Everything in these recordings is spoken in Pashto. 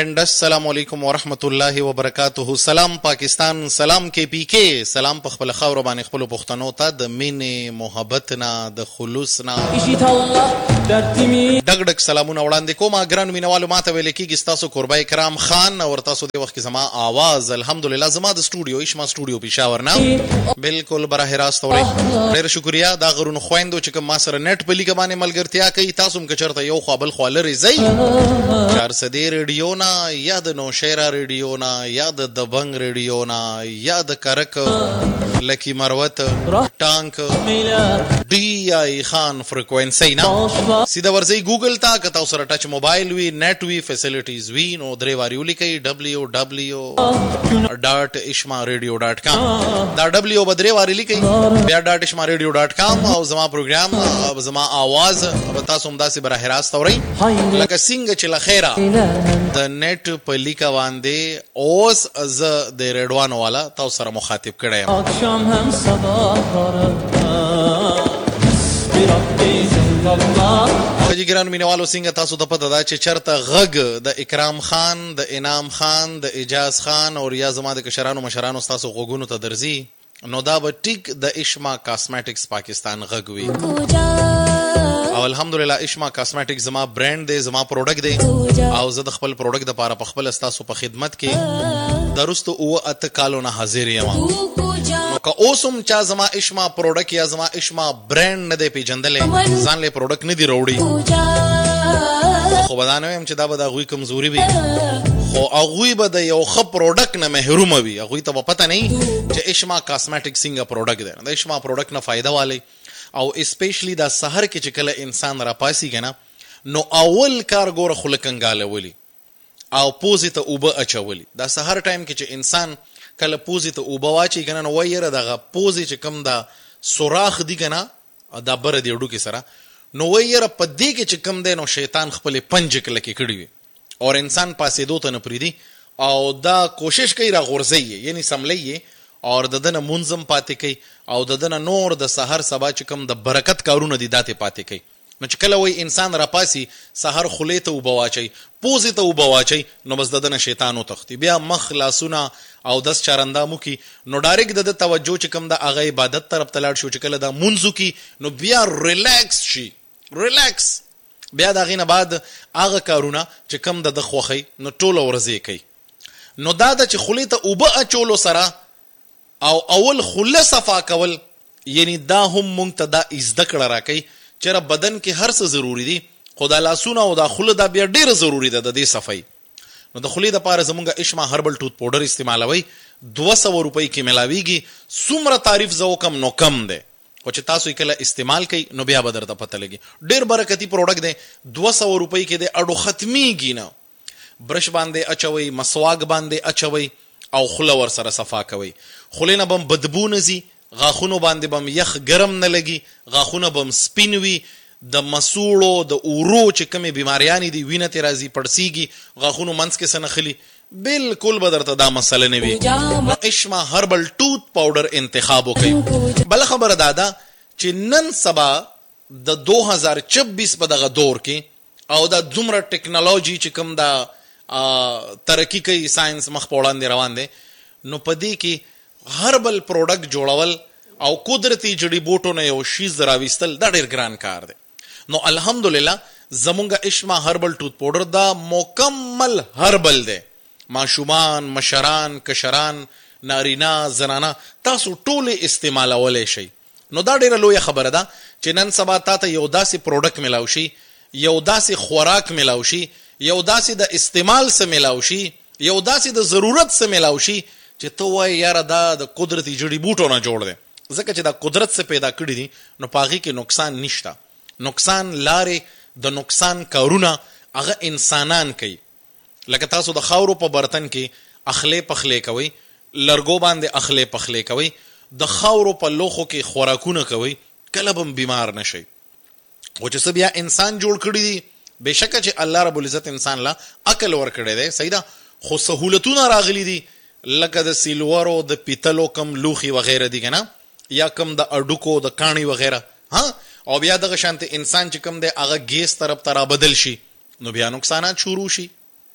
اینگلینڈ السلام علیکم ورحمت الله وبرکاته. سلام پاکستان، سلام کې پی کې، سلام په خپل خاور باندې خپل پښتنو ته د مینې محبت نه د خلوص نه ډګ ډګ سلامونه وړاندې کوم. ګران مینوالو ماته ویل کېږي ستاسو قربای کرام خان او تاسو د وخت کې زما आवाज الحمدلله زما د سټوډیو اشما سټوډیو پېښور نه بالکل براه راست اوري. ډېر شکریا دا غرونو خويندو چې کوم ما سره نت په لیګ باندې ملګرتیا کوي. تاسو هم کچرته یو خپل خالري زئی 400 ریډیو نه یا د نوشیرا ریډیو نه یا د دبنګ ریډیو نه یا د کرک لکی مروت ټانک ډي آی خان فریکوئنسي نه سیده ورځي ګوګل تا که تاسو سره ټچ موبایل وی نت وی فیسیلیټیز وی نو درې واری ولیکي www.ishmaradio.com دا w بدرې واری لیکي بیا .ishmaradio.com او زما پروګرام او زما आवाज او تاسو هم داسې براه راست اورئ لکه څنګه چې لخيره د نت په لیکا باندې اوس ز د ریډوانو والا تاسو سره مخاطب کړی یم. اکشام هم صباح ګران مینوالو څنګه تاسو ته پته ده چې چرته غږ د اکرام خان د انعام خان د اجاز خان او ریاض زما د کشرانو مشرانو تاسو غوګونو ته درځي نو دا به ټیک د اشما کاسمیټکس پاکستان غږ وي او الحمدلله اشما کاسمیټکس زما برانډ دی زما پروډکټ دی او زه د خپل پروډکټ لپاره په خپل تاسو په خدمت کې درست او ات کالو نه حاضر یم. نو که اوسم چا زما اشما پروډکټ یا زما اشما برانډ نه دی پیژندلې ځان له پروډکټ نه دی وروړي خو بدانه يم چې دا به د غوي کمزوري وي خو هغه به د یو خپ پروډکټ نه محروم وي. هغه ته پته نه چې اشما کاسمیټکس څنګه پروډکټ دی. د اشما پروډکټ نه فائدہ والي او اسپیشلی دا سحر کې چې کله انسان را پاسي کنه نو اول کار ګوره خلکنګاله ولي او پوزي ته اوبه اچولي. دا سحر ټایم کې چې انسان کله پوزي ته اوبه واچي کنه نو وایره دغه پوزي چې کم دا سوراخ دی کنه دا بر دی وډو کې سره نو وایره په دې کې چې کم دی نو شیطان خپل پنج کله کې کړی وي او انسان پاسې دوته نه پریدي او دا کوشش کوي را غورځي یعنی سملي او ددن منظم پاتې کوي او ددن نور د سحر سبا چې کم د برکت کارونه دي داتې پاتې کوي. نو چې کله وای انسان را پاسي سحر خلی ته وبواچي پوزي ته وبواچي نو بس ددن شیطانو تختی بیا مخ لاسونه او دس چارندامو کی نو ډایرک د توجه چې کم د هغه عبادت طرف تلاړ شو چې کله د منځو کی نو بیا ریلیکس شي ریلیکس بیا دا غینه بعد هغه کارونه چې کم د خوخی نو ټوله ورځي کوي. نو دا د چې خلی ته وب اچولو سره او اول خله صفا کول یعنی دا هم مونږ ته دا ازدکړه راکې چې بدن کې هر څه ضروری دي خدا لاسونه او دا خله دا بیا ډیره ضروری ده د دې صفای. نو د خلی د پاره زمونږه اشما هربل ټوت پاوډر استعمالوي 200 روپۍ کې ملاويږي. څومره تعریف زو کم نو کم ده او چې تاسو یې کله استعمال کړئ نو بیا به درته پته لګي ډیر برکتی پروډکټ دی. 200 روپۍ کې د اډو ختميږي نه برش باندې اچوي مسواک باندې اچوي او خله ور سره صفا کوي. خلینه بم بدبو نزي غاخونو باندې بم یخ ګرم نه لګي غاخونه بم سپینوي د مسوړو د اورو چې کومه بیماریانی دي وینه ته راځي پړسیږي غاخونو منځ کې سنخلي بالکل بدرته دا مسله نه وي. اشما هربل ټوت پاوډر انتخاب وکړئ. بل خبره دادا چې نن سبا د 2026 په دغه دور کې او دا دومره ټیکنالوژي چې کوم دا ترقی کوي ساينس مخ په وړاندې روان دي نو پدې کې هربل پروډکټ جوړول او قدرتي جړی بوټو نه یو شی زراويستل دا ډیر ګران کار دی. نو الحمدلله زمونږه اشما هربل ټوت پاوډر دا مکمل هربل دی. ماشومان مشران کشران نارینا زنانا تاسو ټول استعمالولای شئ. نو دا ډیره لوی خبره ده چې نن سبا تاسو یو داسې پروډکټ ملاوي شي یو داسې خوراک ملاوي شي یو داسې د استعمال سره ملاوي شي یو داسې د ضرورت سره ملاوي شي چې ته وای یاره دا د قدرتي جړی بوټو نه جوړ دی ځکه چې دا قدرت څخه پیدا کړی دي نو پاغي کې نقصان نشته. نقصان لارې د نقصان کارونه هغه انسانان کوي. لکه تاسو د خاورو په برتن کې اخلي پخلي کوي لرګو باندې اخلي پخلي کوي د خاورو په لوخو کې خوراکونه کوي کله به بیمار نشي. او چې بیا انسان جوړ کړی دي بهشکه چې الله رب العزت انسان لا عقل ور کړی دی سیدا خو سہولتونه راغلي دي لکه د سیلورو د پیتلو کم لوخي وغیرہ دي کنه یا کم د اډوکو د کانی وغیرہ ها او بیا دغه شانت انسان چې کم دی هغه ګیس طرف ته را بدل شي نو بیا نقصانات شروع شي.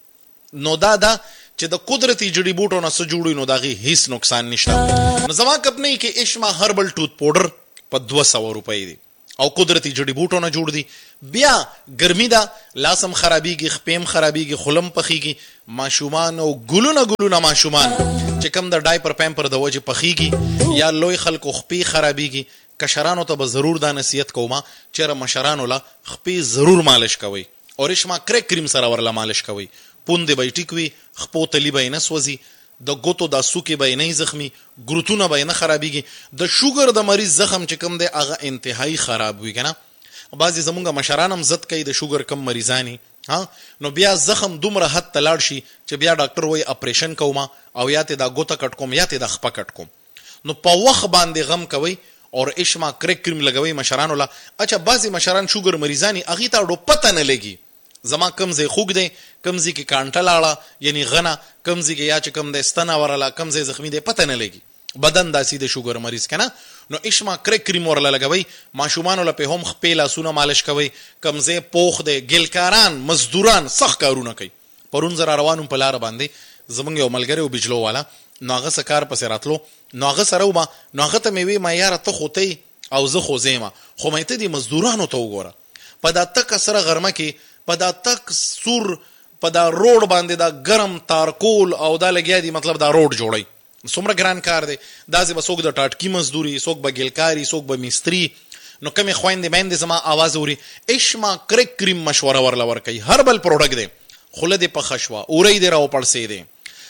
نو دا چې د قدرتي جړی بوټو نه څه جوړوي نو د هغې هیڅ نقصان نشته. نو زما کمپنۍ کې اشما هربل ټوت پاوډر په 200 روپۍ دی او قدرتي جړی بوټو نه جوړ دي. بیا ګرمي ده، لاسم خرابېږي، خپېم خرابېږي، خولم پخېږي. ماشومان او ګلونه ماشومان چې کم د ډایپر پیمپر د وجې پخېږي یا لوی خلکو خپې خرابېږي. کشرانو ته به ضرور دا نصیحت کومه چېرې مشرانو له خپې ضرور مالش کوئ او اشما کرک کریم سره ورله مالش کوئ. پوندې به یې ټیک وي، خپو تلي به یې نه سوځي، د ګوتو دا سوکې به یې نه زخمي، ګروتونه به یې نه خرابېږي. د شوګر د مریض زخم چې کوم دی هغه انتهایی خراب وي که نه. بعضې زمونږ مشران هم ضد کوي د شوګر کم مریضانې، نو بیا زخم دومره حد ته لاړ شي چې بیا ډاکټر وایي اپریشن کومه او یا ته دا ګوته کټ کوم یا ته دا خپه کټ کوم. نو په وخت باندې غم کوئ او اشما کرک کریم لګوي مشرانو له. اچھا بعضې مشران شوګر مریضانې هغې ته اډو پته نه لګي زما کم ځای خوږ دی، کم ځای کې کانټه لاړه یعنې غنه، کم ځای کې یا چې کم دی ستنه ورله، کم ځای زخمي دی، پته نه لګي. بدن داسې د شوګر مریض که نه. نو اشما کرک کریم ورله لګوئ. ماشومانو له پې هم خپې لاسونه مالش کوئ. کم ځای پوخ دی، ګلکاران مزدوران سخت کارونه کوي. پرون زه را روان په لاره باندې زمونږ یو ملګری و بجلو والا، نو هغه څه کار پسې راتلو، نو هغه سره ومه، نو هغه ته مې وی ما یاره ته خو تی او زه خو زیمه، خو مې ته دې مزدورانو ته وګوره په دا تکه سره غرمه کې، په دا تک سور په دا روډ باندې دا ګرم تارکول او دا لګیا دي، مطلب دا روډ جوړی څومره ګران کار دی. داسې به څوک د ټاټکي مزدوري، څوک به ګلکاري، څوک به مستري. نو کمې خویندې میندې زما آواز اوري، اشما کرک کریم مشوره ورله ورکوي. هربل پروډکټ دی، خوله دې پخه شوه، اوری دې راوپړسېدې،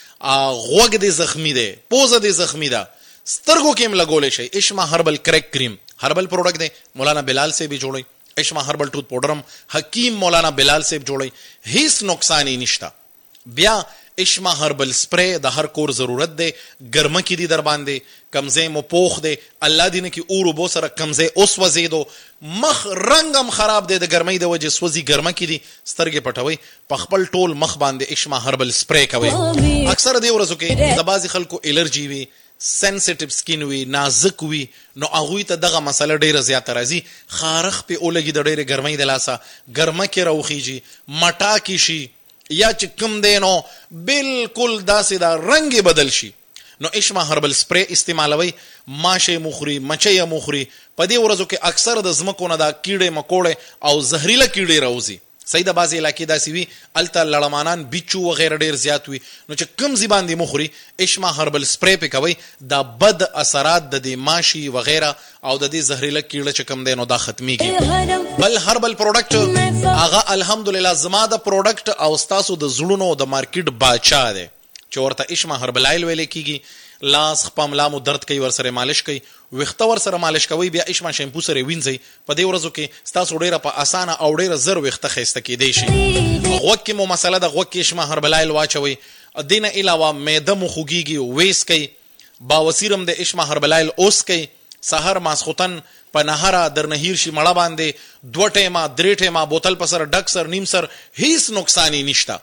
غوږ دې زخمي دی، پوزه دې زخمي ده، سترګو کې هم لګولی شي. اشما هربل کرک کریم هربل پروډکټ دی، مولانا بلال صاحب یې جوړوي. اشما هربل ټوت پاوډر هم حکیم مولانا بلال صاحب جوړوي، هیڅ نقصان یې نشته. بیا اشما هربل سپری د هر کور ضرورت دی، ګرمه کې دي در باندې، کمزې مو پوخ دی، الله دې نه کې اور اوبو سره کمزې اوس وځېدو، مخ رنګ هم خراب دی د ګرمۍ د وجې سوځي، ګرمه کې دي، سترګې پټوئ، په خپل ټول مخ باندې اشما هربل سپری کوئ. اکثر دې ورځو کې د بعضې خلکو الرجي وي، سنسیټیو سکین وي، نازک وي، نو هغوی ته دغه مسله ډیره زیاته راځي. خارخ پې اولګي د ډیرې ګرمۍ د لاسه، ګرمه کې راوخیږي، مټاکې شي، یا چې کم دی نو بالکل داسې دا رنګ بدل شي. نو اشما هربل سپری استعمالوي. ماشه مخوري، مچۍ مخوري. په دې ورځو کې اکثر د ځمکو نه دا کیړې مکوړې او زهریله کیړې راوځي. صحیح د بعضې علاقې داسې وي هلته لړمانان، بیچو وغیره ډېر زیات وي. نو چې کم ځای باندې مخوري اشما هربل سپری پې کوئ، دا بد اثرات د دې ماشي وغیره او د دې زهریله کیړه چې کم دی نو دا ختمیږي. بل هربل پروډکټ هغه الحمدلله زما د پروډکټ او ستاسو د زړونو د مارکیټ باچا دی چې ورته اشما هربل آیل ویلی کېږي. لاس خپه ملا مو درد کوي ورسره مالش کوي، ویښته ورسره مالش کوي، بیا اشما شیمپو سره وینځئ. په دې ورځو کې ستاسو ډېره په اسانه او ډېره زر ویښته ښایسته کېدی شي. غوږ کې مو مسله ده، غوږ کې اشما هربل آیل واچوئ. دې نه علاوه معده مو خوږیږي ویس کوي، باوسیر هم د اشما هربل آیل اوس کوي. سحر ماسخوتن په نهره در نهیر شي مړه باندې 2 ټیمه 3 ټیمه بوتل په سر ډک سر نیم سر، هیڅ نقصان یې نشته.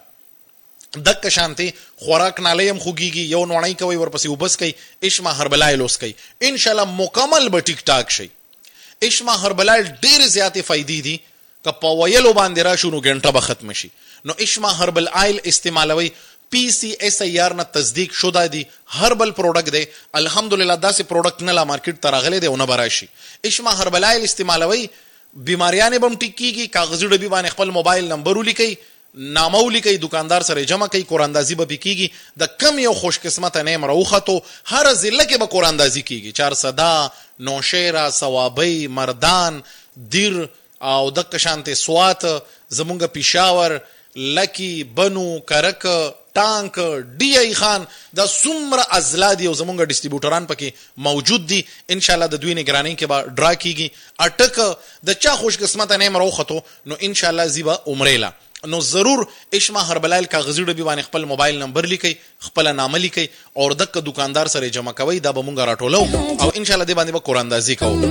دک شانتی خوراک نالی هم خوگیگی، یو نوانی کوئی ورپسی اوبس کوي، اشما هربلایل اوس کوي، انشاءالله مکمل به ټیک ټاک شي. اشما هربلایل ډیر زیاتې فائدې دي، که په ویلو باندې راشو نو ګنټه به ختم شي. نو اشما هربل آیل استعمالوي، PCSIR نه تصدیق شده دی، هربل پروډکټ دی. الحمدلله داسې پروډکټ نه لا مارکیټ ته راغلی دی او نه به راشي. اشما هربل آیل استعمالوي، بیماریانې به هم ټیک کېږي. کاغذي ډبي باندې خپل موبایل نمبر ولیکئ، نامه ولیکئ، دکاندار سره جمع کوي، قراندازي به پې کېږي. د کم یو خوش قسمته نیم راوختو، هره ضلع کې به قراندازي کېږي. چارسده، نوشیره، صوابۍ، مردان، دیر او دقه شانتې سوات، زمونږ پیشاور، لکی، بنو، کرک، ټانک، ډي آی خان، دا څومره اضلاع دي او زمونږ ډسټریبیوټران پکې موجود دي. انشاءالله د دوی نگرانۍ کې به ډرا کېږي. اټک د چا خوش قسمته نیم راوختو نو انشاءالله زی به عمرېله. نو ضرور اشما هربلایل کاغذي ډبي باندې خپل موبایل نمبر لیکئ، خپل نامه لیکئ او دک دکاندار سره جمع کوئ. دا به مونږ راټولو او انشاءالله دې باندې به قراندازي کوو.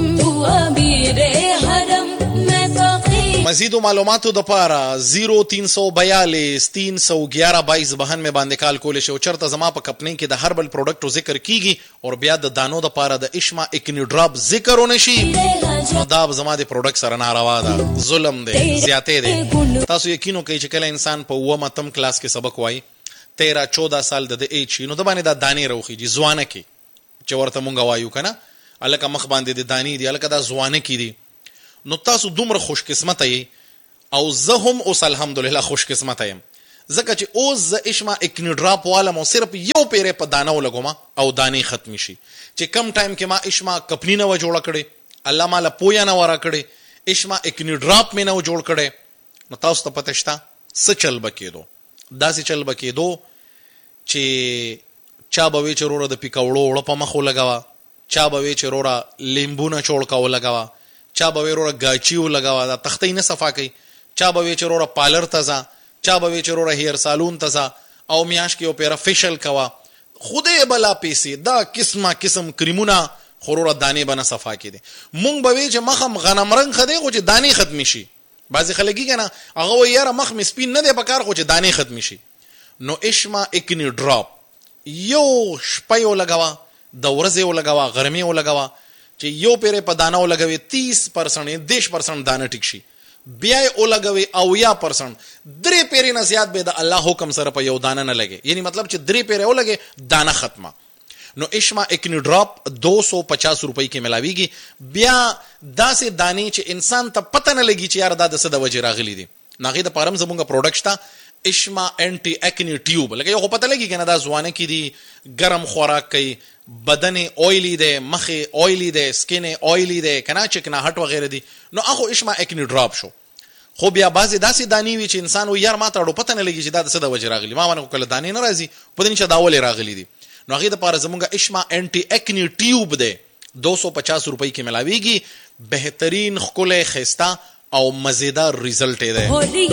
مزید معلوماتو د پاره 0342 311 22 میں باندې کال کولې شو. چرته زما په کمپنۍ کې د هربل پروډکټو ذکر کیږي او بیا د دانو د پاره د اشما اکنی ډراپ ذکر ونه شي، نو دا زما د پروډکټ سره ناروا ده، ظلم دی، زیاتې دی. تاسو یقینو کوئ چې کله انسان په 9م کلاس کې سبق وایي 13-14 سال د ایج شي نو د باندې دا دانې روخیږي ځوانه کې چې ورته مونږ وایو کنه الکه مخ باندې د دانې دی الکه دا ځوانه کې دی نو تاسو دومره خوش قسمت یې او زه هم اوس الحمدلله خوش قسمت یم ځکه چې اوس زه اشما اکنی ډراپ والم او صرف یو پیره په دانه ولګوم او دانې ختم شي چې کم ټایم کې ما اشما کپنی نه و جوړ کړي الله مالا پویا نه ورا کړي اشما اکنی ډراپ مې نه جوړ کړي نو تاسو ته پته شته څه چل بکېدو داسې چل بکېدو چې چا به وی چې روره د پیکاوړو وړه په مخ ولګاوه چا به وی چې روره لیمبونه چوړکا ولګاوه چا به وی روره گاچی ولګاوه دا تختې نه صفا کوي چا به وی چې روره پالر تزا چا به وی چې روره هیر سالون تزا او میاش کې اوپیرا فیشل کوا خوده بلا پیسې دا قسم کریمونه خروره دانې بنه صفا کړي مونږ به وی چې مخم غنم رنگ خدای خو چې دانې ختم شي بعضی خلګي کنه هغه یاره مخ مسپین نه دی پکار خو چې دانې ختم شي نو اشما اکنی ډراپ یو شپایو لګوا د ورځې ولګوا غرمې ولګوا چې یو پیره په دانه ولګوي 30% 10% دانه ټیک شي بیا یې ولګوي او 10% درې پیره نه زیات به د الله حکم سره په یو دانه نه لګي یعنی مطلب چې درې پیره ولګي دانه ختمه نو اشما اکنی ډراپ 250 روپۍ کې ملاويږي بیا داسې دانې چې انسان ته پته نه لګي چې یار دا د څه د وجې راغلي دي ناغې د پارم زمونږ پروډکټ شته اشما انټي اکنی ټیوب لکه یو پته لګي کنه دا ځوانه کې دي ګرم خوراک کوي بدن اویلی ده مخ اویلی ده سکین اویلی ده کنه چکناهټ وغیرہ دي نو اخو اشما اکنی ډراپ شو خو بیا بعضی داسې دانی وی چې انسان و یار ماته اړو پته نه لګي چې دا د څه د وجې راغلي ما باندې کله دانی نه راځي په دې چې دا ولې راغلي دي نو هغه د پاره زمونږه اشما انټي اکنی ټیوب ده 250 روپۍ کې ملاويږي بهترین خله خستا او مزیدار ریزلټ ده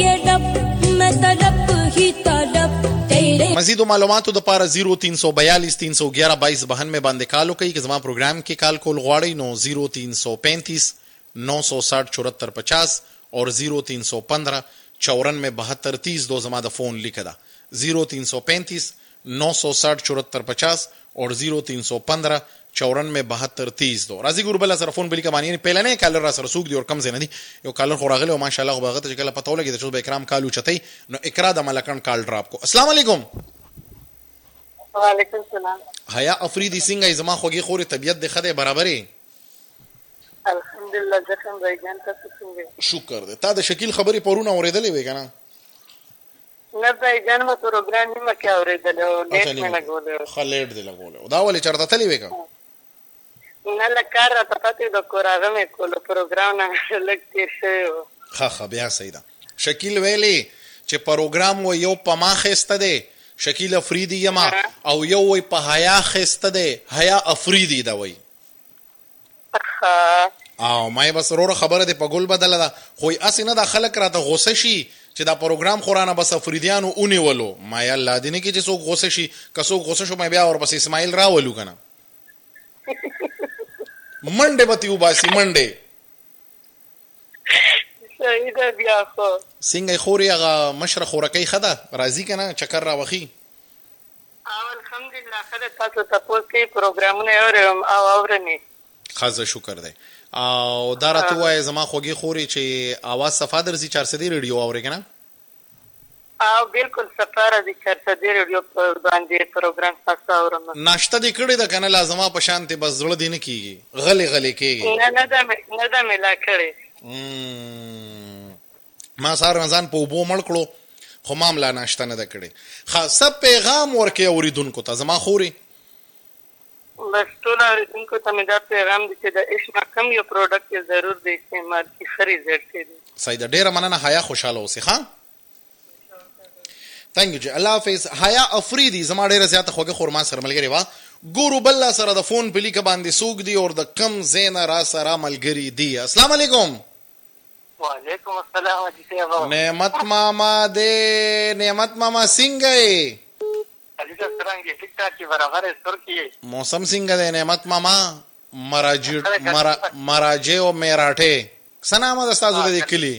مزید معلوماتو د پاره 0342 311 22 میں باندې کال وکړئ چې زما پروګرام کې کال کول غواړئ نو 0335 960 74 50 اور 0315 94 72 30 دو زما د فون لیکه ده 0335 960 74 50 اور 0315 94 72 30 دو راځي ګور بل سره فون بلی کمانی نه پهل نه کالر را سره سوق دی اور کم زنه دي یو کالر خو راغلی او ماشاءالله خو بغته چې کله پته ولګی چې به اکرام کالو چتای نو اقرا د ملکان کال ډراپ کو السلام علیکم وعلیکم السلام حیا افریدی څنګه زما خوږی خوري طبیعت د خده برابرې الحمدلله ځکه راځي تاسو څنګه شکر دې تا د شکیل خبري پرونه اوریدلې وې کنه نه به جان ما پروګرام نیمه کې اوریدل او لیټ مې لګول خلیټ دې لګول دا ولې چرته تلې وې کا نه لکار را پاتې د کوراغه مې کول پروګرام نه لګتیر شو ها بیا صحیح ده شکیل ویلي چې پروګرام و یو په ما خسته ده شکیل افریدی یما او یو وی په حیا خسته ده حیا افریدی ده وی او مې بس وروره خبره ده په ګل بدل ده خو اسی نه د خلک راته غوسه شي چې دا پروګرام خورانه بس افریدیانو اونې ولو ما یا الله دې نه کې چې څوک غوسه شي کڅوک غوسه شو مې بیا اور بس اسماعیل راولو کنه منډه به تیو باسي منډه صحیح ده بیا خو څنګه خوري هغه مشره خورکۍ خده راځي کنه چکر را وخی الحمدلله خدای تاسو ته کې پروګرامونه اورم او اورني خزه شکر ده او دارته وای زما خوږی خوري چې आवाज صفا درځي 400 ریډیو اوري کنه او بالکل سفاره دي 400 ریډیو باندې پروګرام تاسو اورم ناشته دې کړی د کنه لازمه په شانته بس زړه دینه کیږي غلي کیږي نه دا ملا کړی ما سار رمضان په وبو مړ کړو خو معاملہ ناشته نه کړی خاصه پیغام ورکې اوریدونکو ته زما خوري بس ټول اوریدونکو ته مې دا پیغام دي چې د اشما کم یو پروډکټ ضرور دی استعمال کی خري زړه دي سید ډیره مننه حیا خوشاله اوسې ښا تhank you الله حافظ حیا افریدی زما ډیره زیاته خوږه خورما سره ملګری وا ګورو بل سره د فون په لیک باندې سوق دی او د کم زینا را سره ملګری دی السلام علیکم وعلیکم السلام جی نعمت ماما دې نعمت ماما څنګه علي څنګه ټیک ټاک برابر سرکی موسم څنګه دی نعمت ماما مراجع او میراټه سلام د استاد دې کلی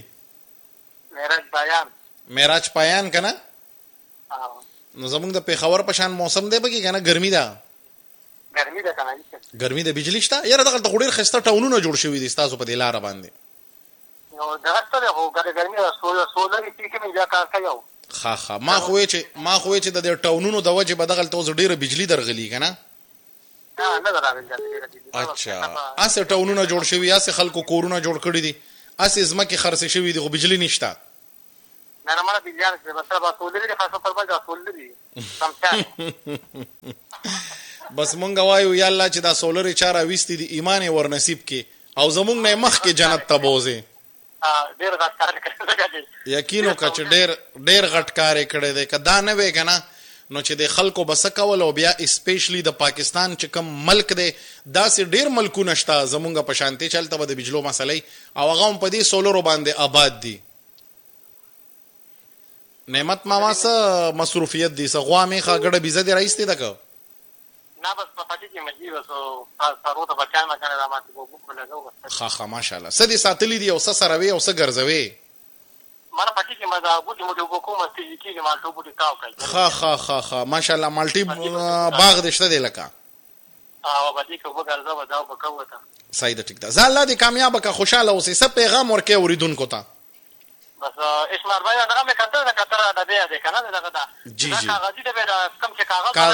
میراج پایان کنه نو زمونږ د پیښور په شان موسم دی بګی کنه ګرمي ده کنه ګرمي ده بجلی شته یاره دغه د خډیر خسته ټاونونه جوړ شوی دي تاسو په دې لار باندې نو دا څه له ګرمي ده سولر کې کې مې دا کار کوي خا ما خو چې د ټاونونو د وجه بدغل توز ډیره بجلی درغلی کنه. نه راغلی. اچھا اسه ټاونونه جوړ شوی اسه خلکو کورونه جوړ کړی دي اسه زمکه خرڅ شوی دي خو بجلی نشته. نه مړه بجلی څه بس با سولري خاصه پر باندې سولري سمچا. بس مونږ وایو یا الله چې دا سولري چاره وستي دي ایمان ور نصیب کې او زمونږ نه مخ کې جنت ته بوزي. ډیر غټ کار کړی. یقینو کچ ډیر غټ کار کړی دی کدا نه وې کنه نو چې د خلکو بس کول او بیا اسپیشلی د پاکستان چې کوم ملک دی داسې ډیر ملکونه شته زمونږ په شانتي چلته به د بجلو مسلې او هغه په دې سولرو باندې آباد دي. نعمت ماما سه مصروفیت دي سه غوا می خاګړه بيزه دی رئیس دی دغه نه بس په پټي کې مجید وسو سارو ته بچا ما کنه دا ماته وګو لګاو بس خا ماشاءالله سدي ساتلی دي او سه سروي او سه ګرځوي مره پټي کې مزه بوټي مو د حکومت کې ما ټو بوټي تاو کوي. خا ماشاءالله مالټي باغ دشته دی لکه او باندې کو وګرځاو دا وکوته صحیح ده ټیک ده زه الله دې کامیاب کا خوشاله اوسې سب پیغام ورکې اوریدونکو ته بس اسمار بھائی دا مې کتر دا د بیا دې کنه دا جی کاغذي ډبه دا کم چې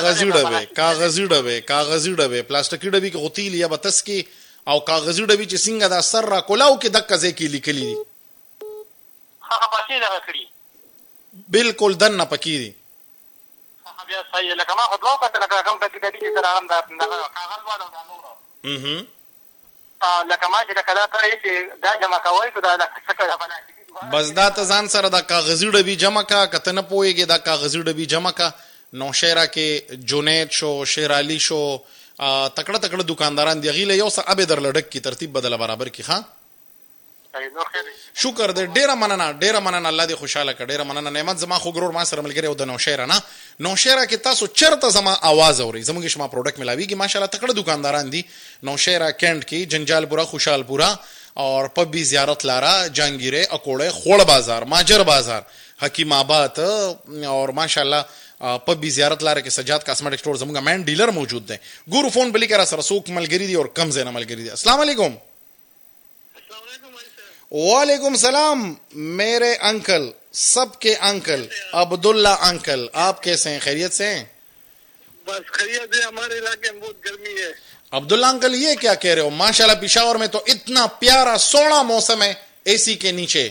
کاغذي ډبه پلاستیکي ډبه کې غوتیل یا بتس کې او کاغذي ډبه چې څنګه دا سر را کولاو کې دک ځای کې لیکلي دي هغه پاتې دا کړی بالکل دنه پکې دي بیا صحیح لکه ما خدای په لکه کوم څه کې دې سره هم دا کاغذ واده دا نور لکه ما چې کله ته چې دا جمع کوي دا څه کړه باندې بس دا ته ځان سره دا کاغذي ډبي جمع کا کته نه پويږي دا کاغذي ډبي جمع کا نوشهرا کې جنید شو شیرالی شو تکړه دکانداران دی غیله یو څه ابه در لډک کی ترتیب بدله برابر کی ها شکر دې ډیره مننه الله دې خوشاله کړ ډیره مننه نعمت زما خو ګرور ما سره ملګری او د نوشهرا کې تاسو چرته زما आवाज اوري زموږ شما پروډکټ ملاويږي ماشاءالله تکړه دکانداران دي نوشهرا کینټ کې جنجالپورا خوشحالپورا اور پبی زیارت لارا جانگیره اکوڑے خوڑ بازار ماجر بازار حکیم آباد اور ماشاءاللہ پبی زیارت لارا کے سجاد کاسمیٹک سٹور زمونگا مین ڈیلر موجود دیں گورو فون بلی کرا سرسوک ملگری دی اور کم زینا ملگری دی. السلام علیکم. وعلیکم السلام میرے انکل سب کے انکل عبداللہ انکل آپ کیسے ہیں خیریت سے ہیں؟ بس خیریت ہے ہمارے علاقے میں بہت گرمی ہے. عبداللہ انکل یہ کیا کہہ رہے ہو ماشاءاللہ پشاور میں تو اتنا پیارا سونا موسم ہے اے سی کے نیچے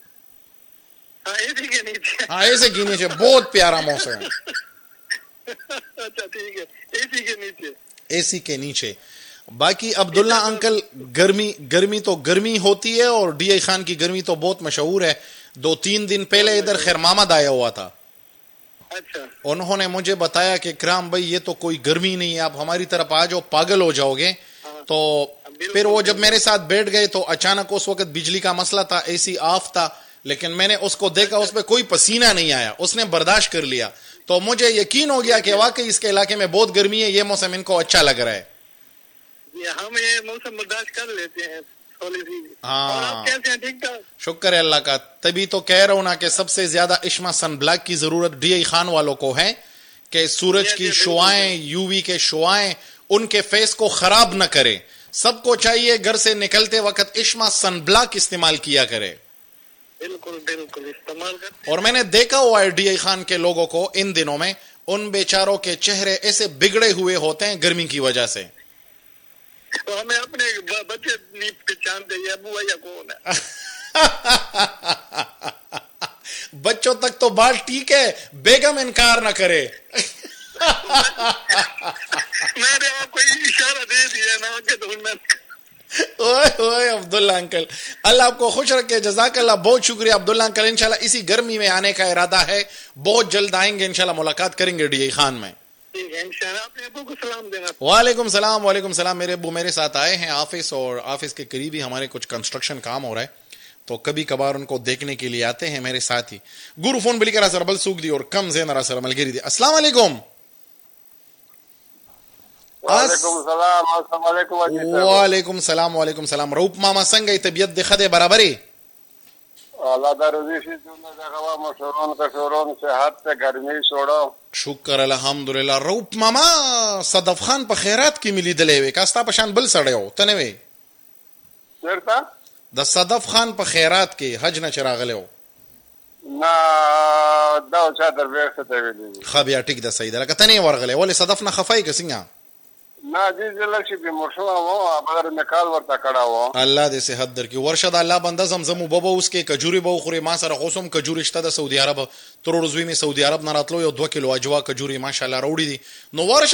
ہاں اے سی کے نیچے بہت پیارا موسم ہے. اچھا ٹھیک ہے اے سی کے نیچے. باقی عبداللہ انکل گرمی تو گرمی ہوتی ہے اور ڈی آئی خان کی گرمی تو بہت مشہور ہے. 2-3 دن پہلے ادھر خیر محمد آیا ہوا تھا. اچھا انہوں نے مجھے بتایا کہ کرام بھائی یہ تو کوئی گرمی نہیں ہے آپ ہماری طرف آ جاؤ پاگل ہو جاؤ گے. تو پھر وہ جب میرے ساتھ بیٹھ گئے تو اچانک اس وقت بجلی کا مسئلہ تھا اے سی آف تھا لیکن میں نے اس کو دیکھا اس پہ کوئی پسینہ نہیں آیا اس نے برداشت کر لیا تو مجھے یقین ہو گیا کہ واقعی اس کے علاقے میں بہت گرمی ہے یہ موسم ان کو اچھا لگ رہا ہے. ہم یہ موسم برداشت کر لیتے ہیں. ہاں شکر ہے اللہ کا. تبھی تو کہہ رہا ہوں نا کہ سب سے زیادہ اشما سن بلیک کی ضرورت ڈی آئی خان والوں کو ہے کہ سورج کی شعائیں یو وی کے شعائیں ان کے فیس کو خراب نہ کرے. سب کو چاہیے گھر سے نکلتے وقت اشما سن بلیک استعمال کیا کرے. بالکل استعمال کرتے. اور میں نے دیکھا ہوا ہے ڈی آئی خان کے لوگوں کو ان دنوں میں ان بیچاروں کے چہرے ایسے بگڑے ہوئے ہوتے ہیں گرمی کی وجہ سے. ہمیں اپنے بچے نہیں پہچانتے یہ ابو یا کون ہے. بچوں تک تو بات ٹھیک ہے بیگم انکار نہ کرے. میں نے آپ کو اشارہ دے دیا نا کہ ڈھونڈنا. اوئے عبداللہ انکل اللہ آپ کو خوش رکھے. جزاک اللہ بہت شکریہ عبداللہ انکل. انشاءاللہ اسی گرمی میں آنے کا ارادہ ہے بہت جلد آئیں گے انشاءاللہ ملاقات کریں گے ڈی آئی خان میں. وعلیکم السلام. میرے ابو میرے ساتھ آئے ہیں آفس اور آفس کے قریب ہی ہمارے کچھ کنسٹرکشن کام ہو رہا ہے تو کبھی کبھار ان کو دیکھنے کے لیے آتے ہیں میرے ساتھ ہی. گورو فون بلی کرا سر بل سوک دی اور کم زین را سر ملگری دی. السلام علیکم. وعلیکم السلام. روپ ماما سنگئی طبیعت دکھا دے برابری اللہ دا رضی شی جنہ جگہ مشورون کا شورون صحت سے گرمی چھوڑو. شکر الحمدللہ. روپ ماما صدف خان په خیرات کې ملي دلې وې کاستا پشان بل سړی و ته نه وې چیرته د صدف خان په خیرات کې حج نه چراغله و. نه دا چا در به څه ته ویلي ښه بیا ټیک ده صحیح ده لکه ته نه یې ورغلی ولې صدف نه خفه یې که څنګه نه دې زه لږ شي بیمار شوی وم مګر مې کال ورته کړی و الله دې صحت درکړي ورشه د الله بنده زمزم اوبه به اوسکې کجورې به وخورې ما سره خو اوس هم کجورې شته د سعودي عرب ترور زوی مې سعودي عرب نه راتلو یو 2 کیلو اجوا کجورې ماشاءالله راوړي دي نو ورشه